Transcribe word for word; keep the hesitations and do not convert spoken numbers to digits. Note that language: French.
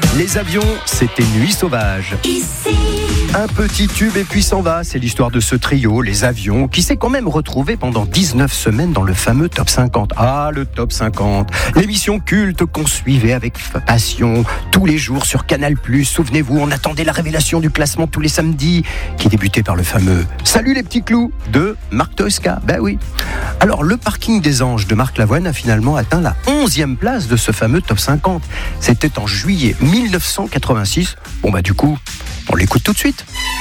Les avions, c'était Nuit sauvage. Ici. Un petit tube et puis s'en va. C'est l'histoire de ce trio, les avions, qui s'est quand même retrouvé pendant dix-neuf semaines dans le fameux Top cinquante. Ah, le Top cinquante. L'émission culte qu'on suivait avec passion tous les jours sur Canal plus. Souvenez-vous, on attendait la révélation du classement tous les samedis, qui débutait par le fameux « Salut les petits clous » de Marc Toesca. Ben oui. Alors, le parking des Anges de Marc Lavoine a finalement atteint la onzième place de ce fameux Top cinquante. C'était en juillet mille neuf cent quatre-vingt-six. Bon bah du coup, on l'écoute tout de suite.